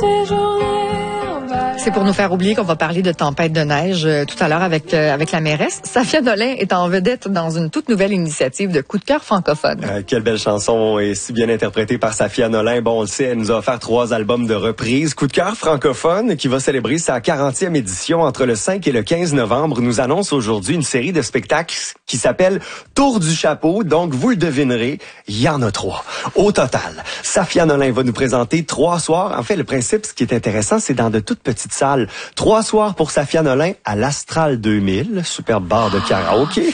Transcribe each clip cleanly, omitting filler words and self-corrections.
ces journées en bas. C'est pour nous faire oublier qu'on va parler de tempête de neige tout à l'heure avec la mairesse. Safia Nolin est en vedette dans une toute nouvelle initiative de coup de cœur francophone. Quelle belle chanson et si bien interprétée par Safia Nolin. Bon, on le sait, elle nous a offert 3 albums de reprises. Coup de cœur francophone qui va célébrer sa 40e édition entre le 5 et le 15 novembre nous annonce aujourd'hui une série de spectacles qui s'appelle Tour du chapeau. Donc, vous le devinerez, il y en a 3. Au total, Safia Nolin va nous présenter 3 soirs. En fait, le principe, ce qui est intéressant, c'est dans de toutes petites salles. 3 soirs pour Safia Nolin à l'Astral 2000, superbe bar de karaoké.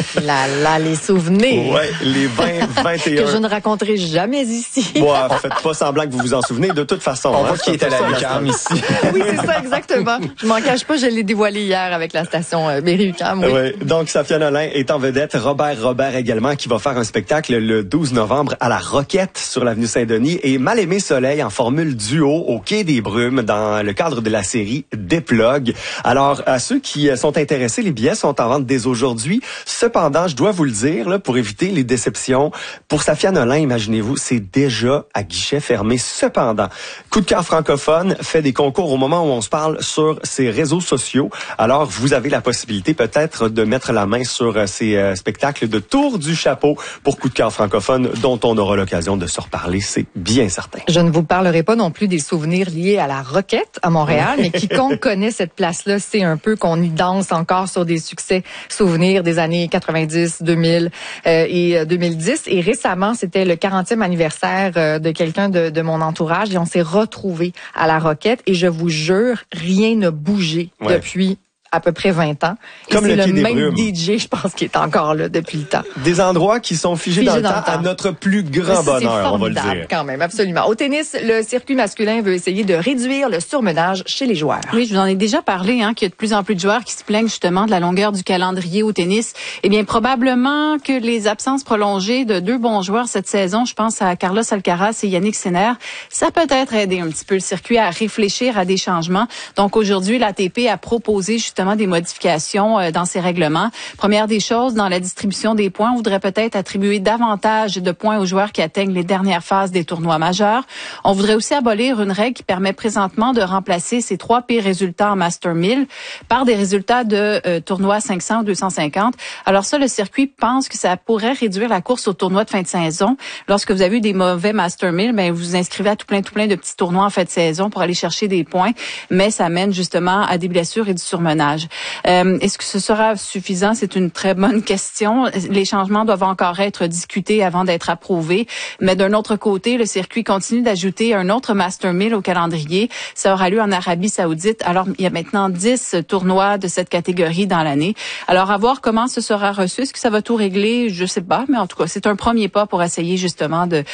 Là, les souvenirs. Ouais, les 20-21. Que je ne raconterai jamais ici. Bon, faites pas semblant que vous vous en souvenez. De toute façon, on voit qui est à la UQAM ici. Oui, c'est ça, exactement. Je m'en cache pas, je l'ai dévoilé hier avec la station Berry-UQAM. Oui. Oui. Donc, Safia Nolin est en vedette. Robert également, qui va faire un spectacle le 12 novembre à la Roquette sur l'avenue Saint-Denis et Mal-Aimé Soleil en formule duo au Quai des Brumes dans le cadre de la série Déplogue. Alors, à ceux qui sont intéressés, les billets sont en vente dès aujourd'hui. Cependant, je dois vous le dire, là, pour éviter les déceptions, pour Safia Nolin, imaginez-vous, c'est déjà à guichet fermé. Cependant, Coup de cœur francophone fait des concours au moment où on se parle sur ses réseaux sociaux. Alors, vous avez la possibilité peut-être de mettre la main sur ces spectacles de Tour du chapeau pour Coup de cœur francophone dont on aura l'occasion de se reparler, c'est bien certain. Je ne vous parlerai pas non plus des souvenirs liés à la Roquette à Montréal, mais quiconque connaît cette place-là, c'est un peu qu'on y danse encore sur des succès souvenirs des années 90, 2000 et 2010. Et récemment, c'était le 40e anniversaire de quelqu'un de mon entourage et on s'est retrouvés à la Roquette et je vous jure, rien n'a bougé depuis à peu près 20 ans. Et comme c'est le même DJ, je pense, qui est encore là depuis le temps. Des endroits qui sont figés dans le temps à notre plus grand bonheur, on va le dire. Quand même, absolument. Au tennis, le circuit masculin veut essayer de réduire le surmenage chez les joueurs. Oui, je vous en ai déjà parlé, qu'il y a de plus en plus de joueurs qui se plaignent justement de la longueur du calendrier au tennis. Eh bien, probablement que les absences prolongées de 2 bons joueurs cette saison, je pense à Carlos Alcaraz et Yannick Sinner, ça peut être aider un petit peu le circuit à réfléchir à des changements. Donc aujourd'hui, l'ATP a proposé justement des modifications dans ses règlements. Première des choses, dans la distribution des points, on voudrait peut-être attribuer davantage de points aux joueurs qui atteignent les dernières phases des tournois majeurs. On voudrait aussi abolir une règle qui permet présentement de remplacer ces 3 pires résultats en Master 1000 par des résultats de tournois 500 ou 250. Alors ça, le circuit pense que ça pourrait réduire la course au tournoi de fin de saison. Lorsque vous avez eu des mauvais Master 1000, ben vous vous inscrivez à tout plein de petits tournois en fin de saison pour aller chercher des points, mais ça mène justement à des blessures et du surmenage. Est-ce que ce sera suffisant? C'est une très bonne question. Les changements doivent encore être discutés avant d'être approuvés. Mais d'un autre côté, le circuit continue d'ajouter un autre Master 1000 au calendrier. Ça aura lieu en Arabie Saoudite. Alors, il y a maintenant 10 tournois de cette catégorie dans l'année. Alors, à voir comment ce sera reçu. Est-ce que ça va tout régler? Je sais pas. Mais en tout cas, c'est un premier pas pour essayer justement de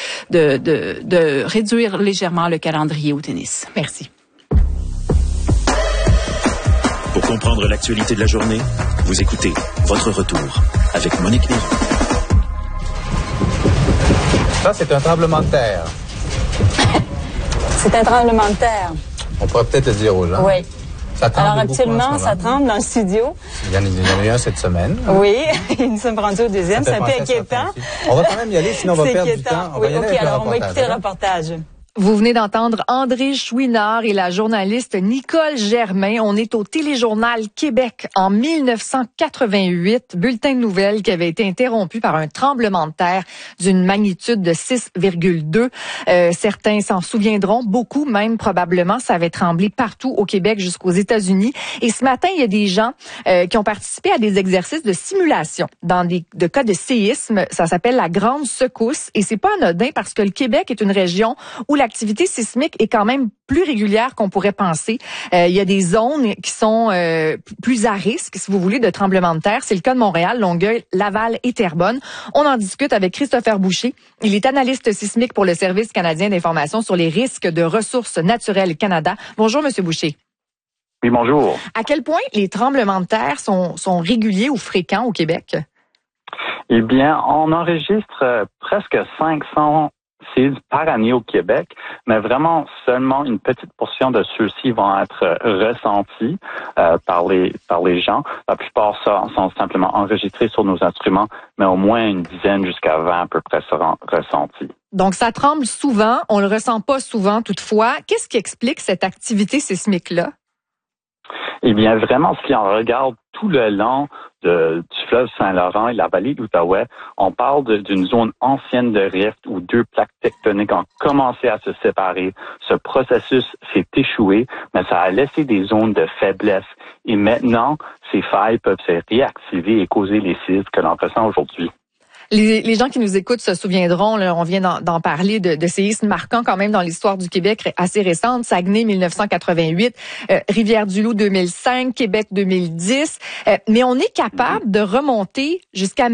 réduire légèrement le calendrier au tennis. Merci. Pour comprendre l'actualité de la journée, vous écoutez Votre Retour avec Monique Néron. Ça, c'est un tremblement de terre. C'est un tremblement de terre. On pourrait peut-être le dire aux gens. Oui. Ça tremble. Alors, actuellement, ça tremble dans le studio. Il y en a eu un cette semaine. Oui, nous sommes rendus au deuxième. C'est un peu inquiétant. On va quand même y aller, sinon on va perdre du temps. Oui, OK, alors on va écouter le reportage. Vous venez d'entendre André Chouinard et la journaliste Nicole Germain. On est au Téléjournal Québec en 1988, bulletin de nouvelles qui avait été interrompu par un tremblement de terre d'une magnitude de 6,2. Certains s'en souviendront, beaucoup même probablement. Ça avait tremblé partout au Québec jusqu'aux États-Unis. Et ce matin, il y a des gens qui ont participé à des exercices de simulation dans de cas de séisme. Ça s'appelle la Grande Secousse et c'est pas anodin parce que le Québec est une région où l'activité sismique est quand même plus régulière qu'on pourrait penser. Il y a des zones qui sont plus à risque, si vous voulez, de tremblements de terre. C'est le cas de Montréal, Longueuil, Laval et Terrebonne. On en discute avec Christopher Boucher. Il est analyste sismique pour le Service canadien d'information sur les risques de ressources naturelles Canada. Bonjour, Monsieur Boucher. Oui, bonjour. À quel point les tremblements de terre sont réguliers ou fréquents au Québec? Eh bien, on enregistre presque 500 séismes par année au Québec, mais vraiment seulement une petite portion de ceux-ci vont être ressentis par les gens. La plupart sont simplement enregistrés sur nos instruments, mais au moins une dizaine jusqu'à 20 à peu près seront ressentis. Donc, ça tremble souvent, on le ressent pas souvent toutefois. Qu'est-ce qui explique cette activité sismique-là? Eh bien, vraiment, si on regarde tout le long du fleuve Saint-Laurent et la vallée de l'Outaouais, on parle d'une zone ancienne de rift où deux plaques tectoniques ont commencé à se séparer. Ce processus s'est échoué, mais ça a laissé des zones de faiblesse. Et maintenant, ces failles peuvent se réactiver et causer les séismes que l'on ressent aujourd'hui. Les gens qui nous écoutent se souviendront, là, on vient d'en parler, de séismes marquants quand même dans l'histoire du Québec assez récente. Saguenay 1988, Rivière-du-Loup 2005, Québec 2010. Mais on est capable de remonter jusqu'à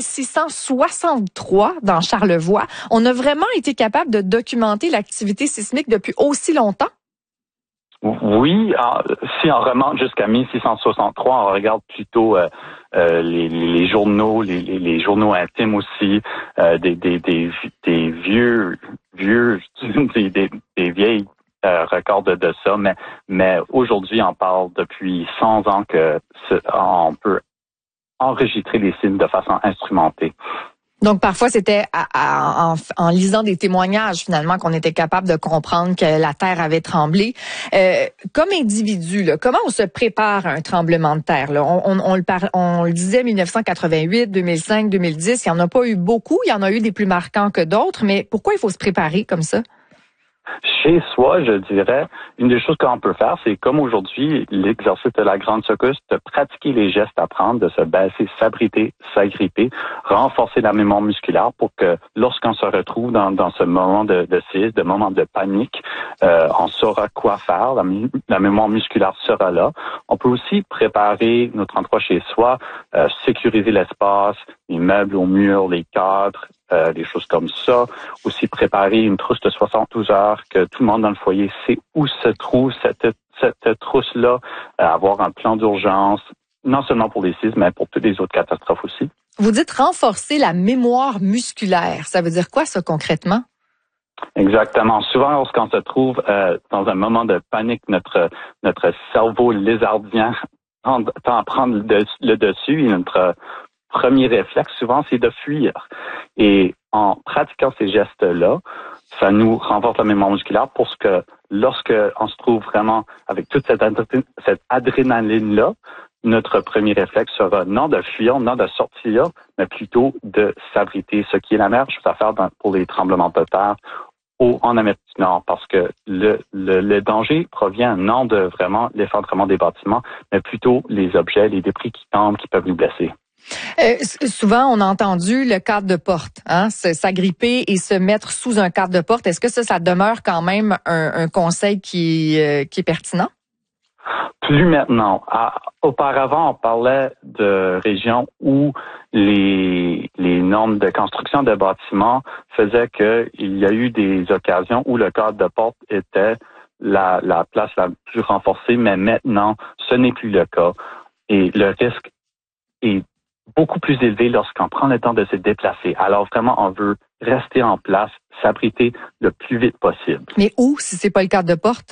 1663 dans Charlevoix. On a vraiment été capable de documenter l'activité sismique depuis aussi longtemps? Oui, si on remonte jusqu'à 1663, on regarde plutôt les journaux, les journaux intimes aussi, des vieilles records de ça, mais aujourd'hui on parle depuis 100 ans que on peut enregistrer les signes de façon instrumentée. Donc, parfois, c'était en lisant des témoignages, finalement, qu'on était capable de comprendre que la Terre avait tremblé. Comme individu, là, comment on se prépare à un tremblement de terre? Là? On le disait, 1988, 2005, 2010, il n'y en a pas eu beaucoup. Il y en a eu des plus marquants que d'autres. Mais pourquoi il faut se préparer comme ça? Chez soi, je dirais, une des choses qu'on peut faire, c'est comme aujourd'hui, l'exercice de la grande secousse, de pratiquer les gestes à prendre, de se baisser, s'abriter, s'agripper, renforcer la mémoire musculaire pour que lorsqu'on se retrouve dans ce moment de séisme, de moment de panique, on saura quoi faire, la mémoire musculaire sera là. On peut aussi préparer notre endroit chez soi, sécuriser l'espace, les meubles au mur, les cadres, des choses comme ça. Aussi préparer une trousse de 72 heures que tout le monde dans le foyer sait où se trouve cette trousse-là, avoir un plan d'urgence, non seulement pour les séismes, mais pour toutes les autres catastrophes aussi. Vous dites renforcer la mémoire musculaire. Ça veut dire quoi, ça, concrètement? Exactement. Souvent, lorsqu'on se trouve dans un moment de panique, notre cerveau lézardien tend à prendre le dessus et notre premier réflexe, souvent, c'est de fuir. Et en pratiquant ces gestes-là, ça nous renforce la mémoire musculaire pour que lorsque on se trouve vraiment avec toute cette adrénaline-là, notre premier réflexe sera non de fuir, non de sortir, mais plutôt de s'abriter, ce qui est la meilleure chose à faire pour les tremblements de terre en Amérique du Nord, parce que le danger provient non de vraiment l'effondrement des bâtiments, mais plutôt les objets, les débris qui tombent, qui peuvent nous blesser. Souvent, on a entendu le cadre de porte, s'agripper et se mettre sous un cadre de porte. Est-ce que ça demeure quand même un conseil qui est pertinent? Plus maintenant. Auparavant, on parlait de régions où les normes de construction de bâtiments faisaient qu'il y a eu des occasions où le cadre de porte était la place la plus renforcée, mais maintenant, ce n'est plus le cas. Et le risque est beaucoup plus élevé lorsqu'on prend le temps de se déplacer. Alors vraiment, on veut rester en place, s'abriter le plus vite possible. Mais où, si c'est pas le cadre de porte?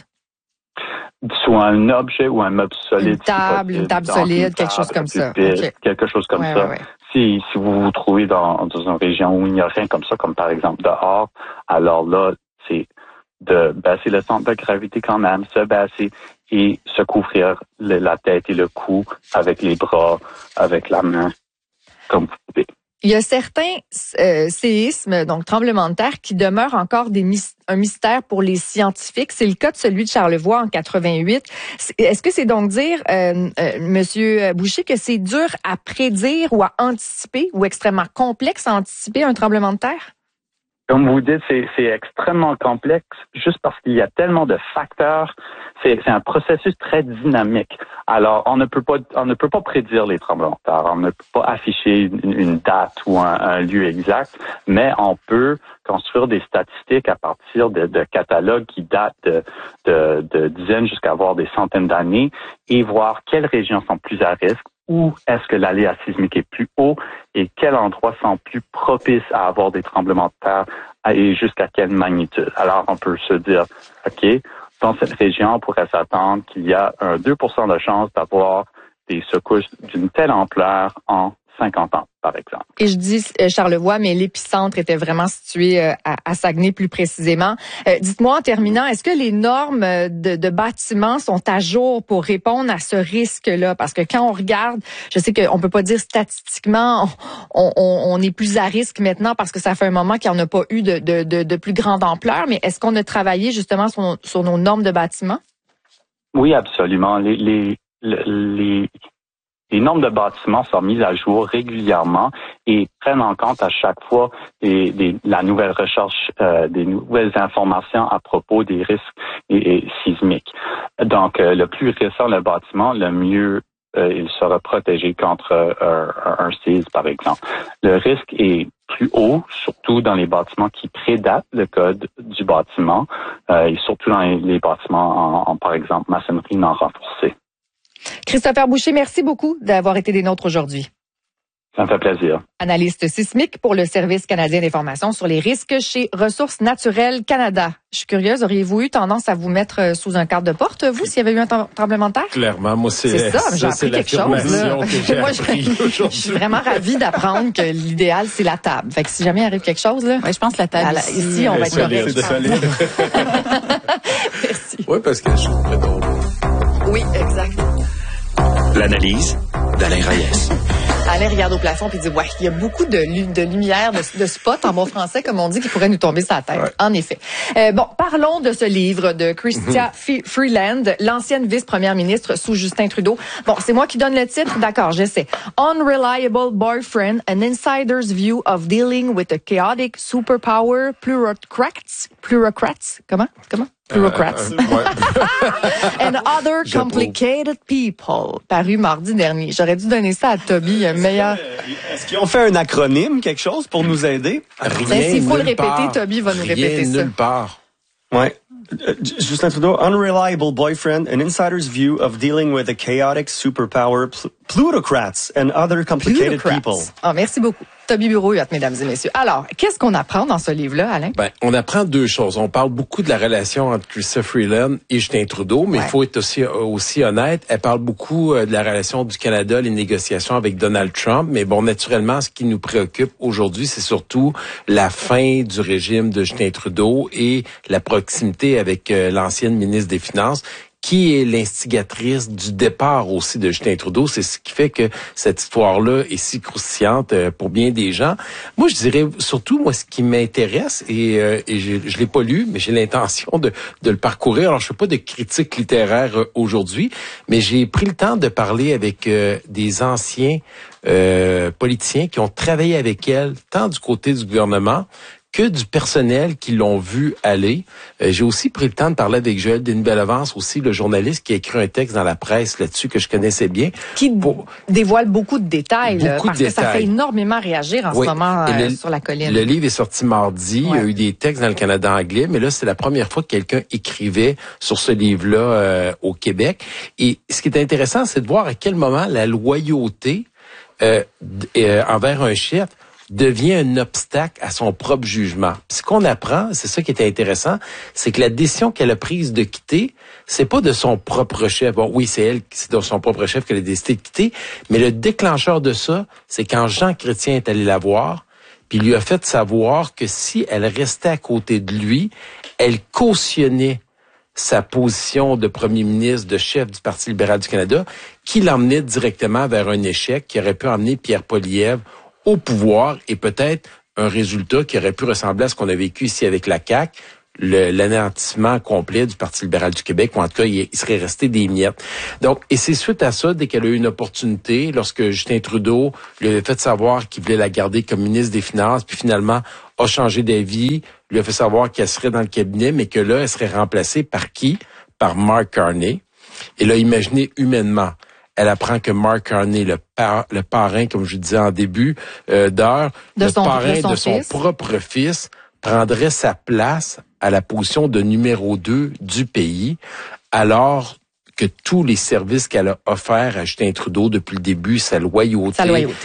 Soit un objet ou un meuble solide. Une table solide, quelque chose comme ça. Okay. Quelque chose comme ça. Ouais. Si vous vous trouvez dans une région où il n'y a rien comme ça, comme par exemple dehors, alors là, c'est de baisser le centre de gravité quand même, se baisser et se couvrir la tête et le cou avec les bras, avec la main, comme vous pouvez. Il y a certains séismes, donc tremblements de terre, qui demeurent encore un mystère pour les scientifiques. C'est le cas de celui de Charlevoix en 88. Est-ce que c'est donc dire, Monsieur Boucher, que c'est dur à prédire ou à anticiper ou extrêmement complexe à anticiper un tremblement de terre? Comme vous dites, c'est extrêmement complexe juste parce qu'il y a tellement de facteurs. C'est un processus très dynamique. Alors, on ne peut pas prédire les tremblements de terre. On ne peut pas afficher une date ou un lieu exact, mais on peut construire des statistiques à partir de catalogues qui datent de dizaines jusqu'à voire des centaines d'années et voir quelles régions sont plus à risque, où est-ce que l'aléa sismique est plus haut et quels endroits sont plus propices à avoir des tremblements de terre et jusqu'à quelle magnitude. Alors, on peut se dire, OK, dans cette région, on pourrait s'attendre qu'il y a un 2% de chance d'avoir des secousses d'une telle ampleur en 50 ans, par exemple. Et je dis Charlevoix, mais l'épicentre était vraiment situé à Saguenay plus précisément. Dites-moi en terminant, est-ce que les normes de bâtiments sont à jour pour répondre à ce risque-là? Parce que quand on regarde, je sais qu'on peut pas dire statistiquement, on est plus à risque maintenant parce que ça fait un moment qu'il n'y en a pas eu de plus grande ampleur, mais est-ce qu'on a travaillé justement sur nos normes de bâtiments? Oui, absolument. Les normes de bâtiments sont mises à jour régulièrement et prennent en compte à chaque fois la nouvelle recherche, des nouvelles informations à propos des risques sismiques. Donc, le plus récent le bâtiment, le mieux il sera protégé contre un séisme, par exemple. Le risque est plus haut, surtout dans les bâtiments qui prédatent le code du bâtiment et surtout dans les bâtiments en par exemple, maçonnerie non renforcée. Christopher Boucher, merci beaucoup d'avoir été des nôtres aujourd'hui. Ça me fait plaisir. Analyste sismique pour le Service canadien d'information sur les risques chez Ressources naturelles Canada. Je suis curieuse, auriez-vous eu tendance à vous mettre sous un cadre de porte, vous, s'il y avait eu un tremblement de terre? Clairement, moi, c'est ça, j'ai appris quelque chose. Là. Moi, je suis vraiment ravie d'apprendre que l'idéal, c'est la table. Fait que si jamais il arrive quelque chose, là, je pense que la table ici, on va être correct. C'est solide. Merci. Oui, parce que je suis très drôle. Oui, exact. L'analyse d'Alain Reyes. Alain regarde au plafond et dit, ouais, il y a beaucoup de lumière, de spots en bon français, comme on dit, qui pourraient nous tomber sur la tête. Ouais. En effet. Bon, parlons de ce livre de Chrystia Freeland, l'ancienne vice-première ministre sous Justin Trudeau. Bon, c'est moi qui donne le titre. D'accord, j'essaie. Unreliable Boyfriend, an insider's view of dealing with a chaotic superpower bureaucrats. Comment? Bureaucrats. And other complicated people. Paru mardi dernier. J'aurais dû donner ça à Toby, meilleur. Est-ce qu'ils ont fait un acronyme, quelque chose, pour nous aider? Rien. S'il faut le répéter, Toby va nous répéter ça. Nulle part. Ouais. Justin Trudeau, unreliable boyfriend, an insider's view of dealing with a chaotic superpower, plutocrats and other complicated people. Ah, merci beaucoup. Toby Bureau-Huot, mesdames et messieurs. Alors, qu'est-ce qu'on apprend dans ce livre-là, Alain? Ben, on apprend deux choses. On parle beaucoup de la relation entre Chrystia Freeland et Justin Trudeau, mais il faut être aussi honnête. Elle parle beaucoup de la relation du Canada, les négociations avec Donald Trump. Mais bon, naturellement, ce qui nous préoccupe aujourd'hui, c'est surtout la fin du régime de Justin Trudeau et la proximité avec l'ancienne ministre des Finances, qui est l'instigatrice du départ aussi de Justin Trudeau. C'est ce qui fait que cette histoire-là est si croustillante pour bien des gens. Moi, je dirais surtout, moi, ce qui m'intéresse, et je l'ai pas lu, mais j'ai l'intention de le parcourir. Alors, je fais pas de critique littéraire aujourd'hui, mais j'ai pris le temps de parler avec des anciens politiciens qui ont travaillé avec elle, tant du côté du gouvernement que du personnel qui l'ont vu aller. J'ai aussi pris le temps de parler avec Joël Denis-Bellavance, aussi le journaliste qui a écrit un texte dans la presse là-dessus que je connaissais bien. Qui dévoile beaucoup de détails, parce que ça fait énormément réagir en ce moment sur la colline. Le livre est sorti mardi. Ouais. Il y a eu des textes dans le Canada anglais, mais là, c'est la première fois que quelqu'un écrivait sur ce livre-là au Québec. Et ce qui est intéressant, c'est de voir à quel moment la loyauté envers un chef devient un obstacle à son propre jugement. Puis ce qu'on apprend, c'est ça qui est intéressant, c'est que la décision qu'elle a prise de quitter, c'est pas de son propre chef. Bon, oui, c'est de son propre chef qu'elle a décidé de quitter, mais le déclencheur de ça, c'est quand Jean Chrétien est allé la voir, puis lui a fait savoir que si elle restait à côté de lui, elle cautionnait sa position de premier ministre, de chef du Parti libéral du Canada, qui l'emmenait directement vers un échec qui aurait pu emmener Pierre Poilievre au pouvoir et peut-être un résultat qui aurait pu ressembler à ce qu'on a vécu ici avec la CAQ, l'anéantissement complet du Parti libéral du Québec, ou en tout cas, il serait resté des miettes. Donc, et c'est suite à ça, dès qu'elle a eu une opportunité, lorsque Justin Trudeau lui avait fait savoir qu'il voulait la garder comme ministre des Finances, puis finalement a changé d'avis, lui a fait savoir qu'elle serait dans le cabinet, mais que là, elle serait remplacée par qui? Par Mark Carney. Et là, imaginez humainement. Elle apprend que Mark Carney, le parrain, comme je disais en début d'heure, le parrain de son propre fils, prendrait sa place à la position de numéro 2 du pays, alors que tous les services qu'elle a offerts à Justin Trudeau depuis le début, sa loyauté,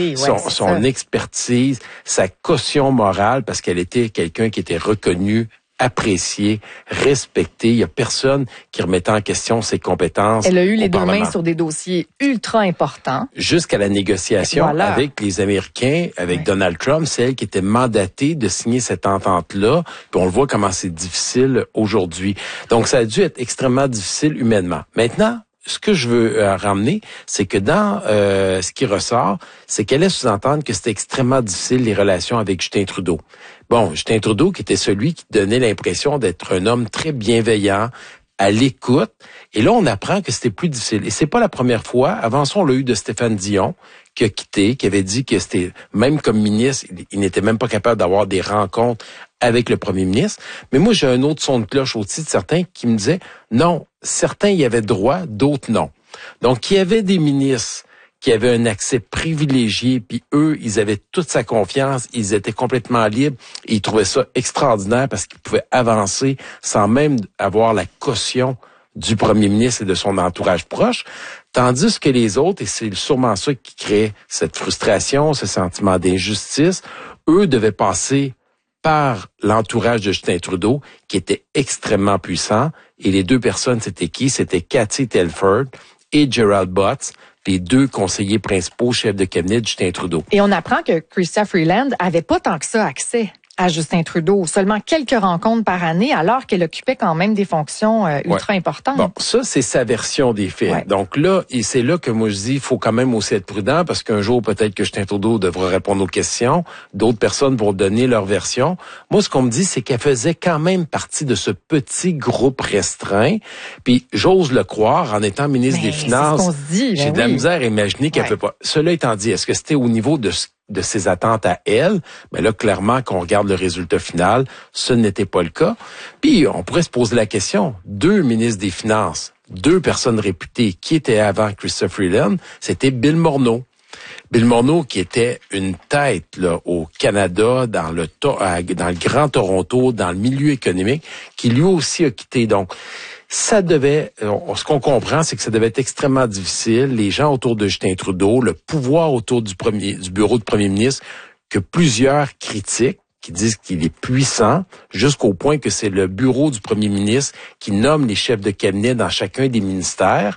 son expertise, sa caution morale, parce qu'elle était quelqu'un qui était reconnu, apprécié, respecté. Il y a personne qui remettait en question ses compétences. Elle a eu les deux mains sur des dossiers ultra importants. Jusqu'à la négociation avec les Américains, avec Donald Trump, c'est elle qui était mandatée de signer cette entente-là. Puis on le voit comment c'est difficile aujourd'hui. Donc ça a dû être extrêmement difficile humainement. Maintenant, ce que je veux ramener, c'est que dans ce qui ressort, c'est qu'elle laisse sous-entendre que c'était extrêmement difficile les relations avec Justin Trudeau. Bon, Justin Trudeau qui était celui qui donnait l'impression d'être un homme très bienveillant, à l'écoute. Et là, on apprend que c'était plus difficile. Et c'est pas la première fois. Avant ça, on l'a eu de Stéphane Dion, qui a quitté, qui avait dit que c'était, même comme ministre, il n'était même pas capable d'avoir des rencontres avec le premier ministre. Mais moi, j'ai un autre son de cloche au-dessus de certains qui me disaient, non, certains y avaient droit, d'autres non. Donc, il y avait des ministres qui avaient un accès privilégié, puis eux, ils avaient toute sa confiance, ils étaient complètement libres, et ils trouvaient ça extraordinaire parce qu'ils pouvaient avancer sans même avoir la caution du premier ministre et de son entourage proche, tandis que les autres, et c'est sûrement ça qui crée cette frustration, ce sentiment d'injustice, eux devaient passer par l'entourage de Justin Trudeau, qui était extrêmement puissant, et les deux personnes, c'était qui? C'était Cathy Telford et Gerald Butts, les deux conseillers principaux chefs de cabinet de Justin Trudeau. Et on apprend que Chrystia Freeland avait pas tant que ça accès à Justin Trudeau, seulement quelques rencontres par année, alors qu'elle occupait quand même des fonctions ultra importantes. Bon, ça, c'est sa version des faits. Ouais. Donc là, et c'est là que moi je dis, il faut quand même aussi être prudent, parce qu'un jour, peut-être que Justin Trudeau devra répondre aux questions, d'autres personnes vont donner leur version. Moi, ce qu'on me dit, c'est qu'elle faisait quand même partie de ce petit groupe restreint, puis j'ose le croire, en étant ministre des Finances, c'est ce qu'on se dit, j'ai de la misère à imaginer qu'elle fait pas. Cela étant dit, est-ce que c'était au niveau de ses attentes à elle, mais là, clairement, qu'on regarde le résultat final, ce n'était pas le cas. Puis, on pourrait se poser la question, deux ministres des Finances, deux personnes réputées qui étaient avant Chrystia Freeland, c'était Bill Morneau. Bill Morneau, qui était une tête là, au Canada, dans le Grand Toronto, dans le milieu économique, qui lui aussi a quitté. Donc, ça devait, ce qu'on comprend, c'est que ça devait être extrêmement difficile. Les gens autour de Justin Trudeau, le pouvoir autour du bureau de premier ministre, que plusieurs critiquent, qui disent qu'il est puissant, jusqu'au point que c'est le bureau du premier ministre qui nomme les chefs de cabinet dans chacun des ministères,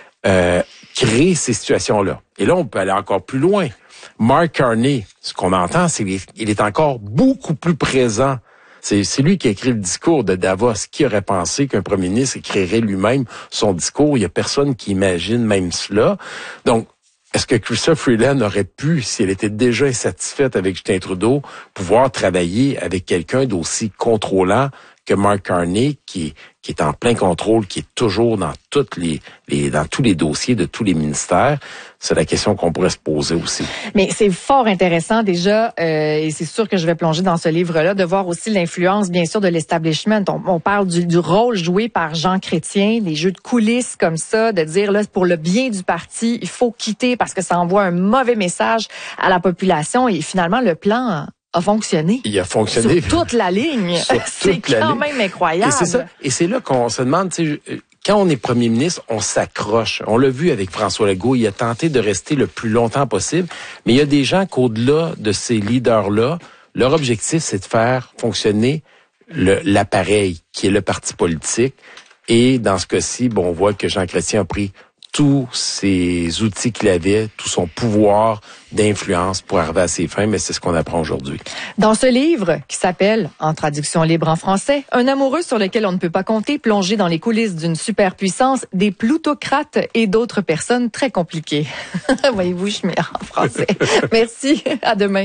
crée ces situations-là. Et là, on peut aller encore plus loin. Mark Carney, ce qu'on entend, c'est qu'il est encore beaucoup plus présent. C'est lui qui a écrit le discours de Davos. Qui aurait pensé qu'un premier ministre écrirait lui-même son discours? Il y a personne qui imagine même cela. Donc, est-ce que Chrystia Freeland aurait pu, si elle était déjà insatisfaite avec Justin Trudeau, pouvoir travailler avec quelqu'un d'aussi contrôlant que Mark Carney, qui est en plein contrôle, qui est toujours dans dans tous les dossiers de tous les ministères? C'est la question qu'on pourrait se poser aussi. Mais c'est fort intéressant déjà, et c'est sûr que je vais plonger dans ce livre-là, de voir aussi l'influence, bien sûr, de l'establishment. On parle du rôle joué par Jean Chrétien, des jeux de coulisses comme ça, de dire, là, pour le bien du parti, il faut quitter parce que ça envoie un mauvais message à la population. Et finalement, le plan a fonctionné. Il a fonctionné. Sur toute la ligne. C'est quand même incroyable. Et c'est ça. Et c'est là qu'on se demande, tu sais, quand on est premier ministre, on s'accroche. On l'a vu avec François Legault, il a tenté de rester le plus longtemps possible, mais il y a des gens qu'au-delà de ces leaders-là, leur objectif, c'est de faire fonctionner l'appareil qui est le parti politique. Et dans ce cas-ci, bon, on voit que Jean Chrétien a pris tous ces outils qu'il avait, tout son pouvoir d'influence pour arriver à ses fins, mais c'est ce qu'on apprend aujourd'hui. Dans ce livre, qui s'appelle, en traduction libre en français, Un amoureux sur lequel on ne peut pas compter, plongé dans les coulisses d'une superpuissance, des plutocrates et d'autres personnes très compliquées. Voyez-vous, je mets en français. Merci, à demain.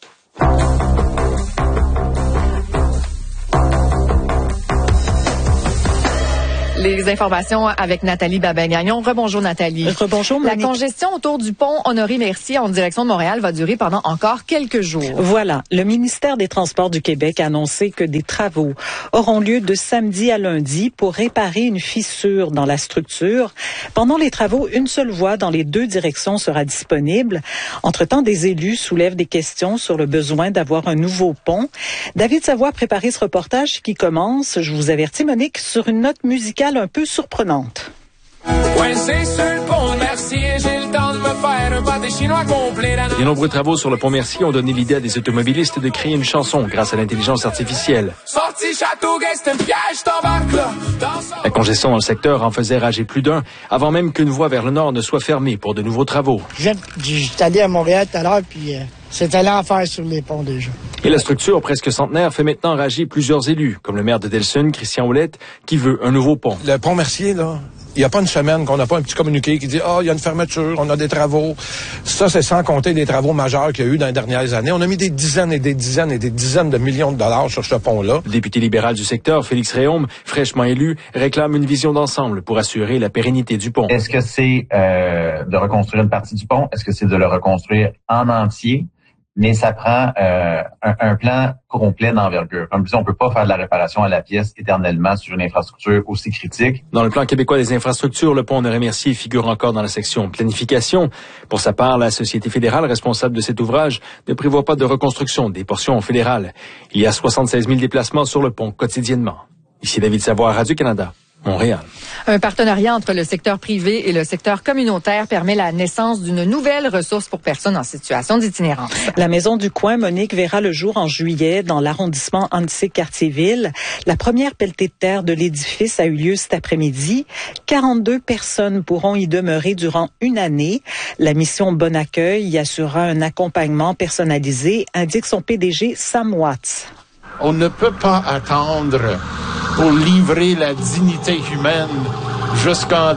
Les informations avec Nathalie Babin-Gagnon. Rebonjour Nathalie. Rebonjour Monique. La congestion autour du pont Honoré-Mercier en direction de Montréal va durer pendant encore quelques jours. Voilà. Le ministère des Transports du Québec a annoncé que des travaux auront lieu de samedi à lundi pour réparer une fissure dans la structure. Pendant les travaux, une seule voie dans les deux directions sera disponible. Entre-temps, des élus soulèvent des questions sur le besoin d'avoir un nouveau pont. David Savoie a préparé ce reportage qui commence, je vous avertis Monique, sur une note musicale un peu surprenante. Coincé sur le pont Mercier, j'ai le temps de me faire un pâté chinois complet. Les nombreux travaux sur le pont Mercier ont donné l'idée à des automobilistes de créer une chanson grâce à l'intelligence artificielle. Sorti Châteauguay, c'est un piège, t'embarques là. La congestion dans le secteur en faisait rager plus d'un, avant même qu'une voie vers le nord ne soit fermée pour de nouveaux travaux. J'étais allé à Montréal tout à l'heure, puis c'était l'enfer sur les ponts déjà. Et la structure presque centenaire fait maintenant rager plusieurs élus, comme le maire de Delsun, Christian Ouellette, qui veut un nouveau pont. Le pont Mercier, là, il n'y a pas une semaine qu'on n'a pas un petit communiqué qui dit « Ah, il y a une fermeture, on a des travaux. » Ça, c'est sans compter les travaux majeurs qu'il y a eu dans les dernières années. On a mis des dizaines et des dizaines et des dizaines de millions de dollars sur ce pont-là. Le député libéral du secteur, Félix Réaume, fraîchement élu, réclame une vision d'ensemble pour assurer la pérennité du pont. Est-ce que c'est de reconstruire une partie du pont? Est-ce que c'est de le reconstruire en entier? Mais ça prend un plan complet d'envergure. Comme je disais, on peut pas faire de la réparation à la pièce éternellement sur une infrastructure aussi critique. Dans le plan québécois des infrastructures, le pont Honoré-Mercier figure encore dans la section planification. Pour sa part, la société fédérale responsable de cet ouvrage ne prévoit pas de reconstruction des portions fédérales. Il y a 76 000 déplacements sur le pont quotidiennement. Ici David Savoie, Radio-Canada. Montréal. Un partenariat entre le secteur privé et le secteur communautaire permet la naissance d'une nouvelle ressource pour personnes en situation d'itinérance. La Maison du Coin, Monique, verra le jour en juillet dans l'arrondissement Annecy-Cartierville. La première pelletée de terre de l'édifice a eu lieu cet après-midi. 42 personnes pourront y demeurer durant une année. La mission Bon Accueil y assurera un accompagnement personnalisé, indique son PDG Sam Watts. On ne peut pas attendre pour livrer la dignité humaine jusqu'en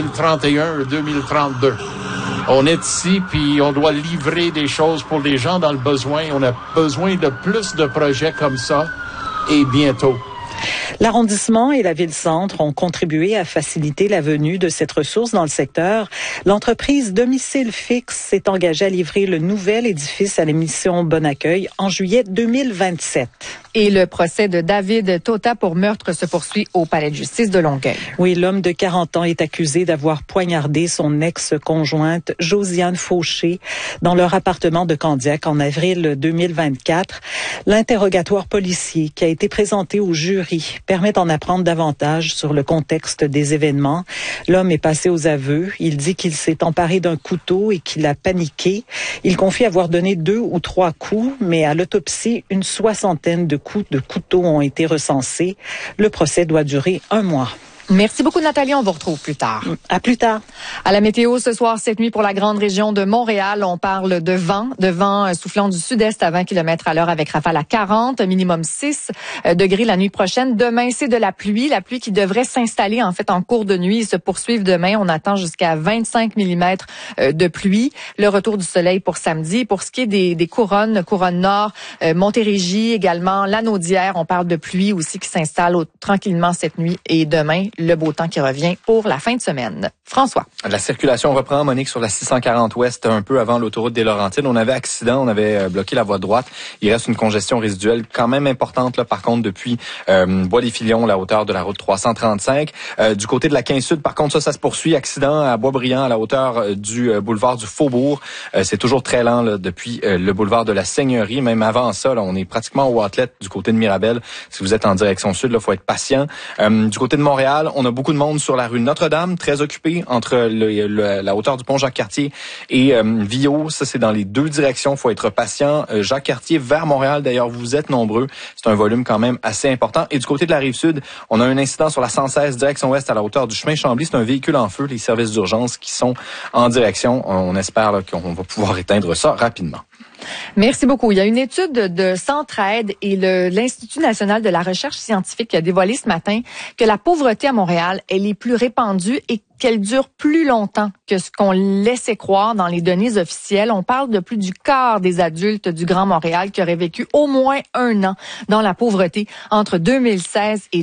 2031-2032. On est ici, puis on doit livrer des choses pour les gens dans le besoin. On a besoin de plus de projets comme ça, et bientôt. L'arrondissement et la ville-centre ont contribué à faciliter la venue de cette ressource dans le secteur. L'entreprise Domicile Fixe s'est engagée à livrer le nouvel édifice à la mission Bon Accueil en juillet 2027. Et le procès de David Tota pour meurtre se poursuit au palais de justice de Longueuil. Oui, l'homme de 40 ans est accusé d'avoir poignardé son ex-conjointe Josiane Fauché dans leur appartement de Candiac en avril 2024. L'interrogatoire policier qui a été présenté au jury permet d'en apprendre davantage sur le contexte des événements. L'homme est passé aux aveux. Il dit qu'il s'est emparé d'un couteau et qu'il a paniqué. Il confie avoir donné 2 ou 3 coups, mais à l'autopsie, une soixantaine de coups de couteau ont été recensés. Le procès doit durer 1 mois. Merci beaucoup, Nathalie. On vous retrouve plus tard. À plus tard. À la météo ce soir, cette nuit pour la grande région de Montréal, on parle de vent soufflant du sud-est à 20 km à l'heure avec rafale à 40, minimum 6 degrés la nuit prochaine. Demain, c'est de la pluie qui devrait s'installer en fait en cours de nuit et se poursuivre demain. On attend jusqu'à 25 mm de pluie. Le retour du soleil pour samedi. Pour ce qui est des couronne nord, Montérégie également, Lanaudière, on parle de pluie aussi qui s'installe tranquillement cette nuit et demain. Le beau temps qui revient pour la fin de semaine. François. La circulation reprend, Monique, sur la 640 ouest, un peu avant l'autoroute des Laurentides. On avait bloqué la voie droite. Il reste une congestion résiduelle quand même importante, là, par contre, depuis Bois-des-Filions, la hauteur de la route 335. Du côté de la 15 Sud, par contre, ça se poursuit. Accident à Boisbriand, à la hauteur du boulevard du Faubourg. C'est toujours très lent là, depuis le boulevard de la Seigneurie. Même avant ça, là, on est pratiquement au outlet du côté de Mirabel. Si vous êtes en direction sud, il faut être patient. Du côté de Montréal, on a beaucoup de monde sur la rue Notre-Dame, très occupé entre la hauteur du pont Jacques-Cartier et Viau. Ça, c'est dans les deux directions. Il faut être patient. Jacques-Cartier vers Montréal, d'ailleurs, vous êtes nombreux. C'est un volume quand même assez important. Et du côté de la Rive-Sud, on a un incident sur la 116 direction ouest à la hauteur du chemin Chambly. C'est un véhicule en feu, les services d'urgence qui sont en direction. On espère là, qu'on va pouvoir éteindre ça rapidement. Merci beaucoup. Il y a une étude de Centraide et l'Institut national de la recherche scientifique qui a dévoilé ce matin que la pauvreté à Montréal, elle est plus répandue et qu'elle dure plus longtemps que ce qu'on laissait croire dans les données officielles. On parle de plus du quart des adultes du Grand Montréal qui auraient vécu au moins 1 an dans la pauvreté entre 2016 et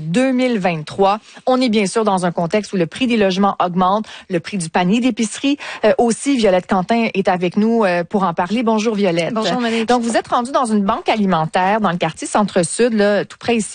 2023. On est bien sûr dans un contexte où le prix des logements augmente, le prix du panier d'épicerie aussi. Violette Quentin est avec nous pour en parler. Bonjour Violette. Bonjour Monique. Donc vous êtes rendue dans une banque alimentaire dans le quartier Centre-Sud, là, tout près ici